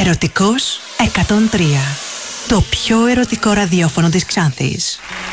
Ερωτικός 103. Το πιο ερωτικό ραδιόφωνο της Ξάνθης.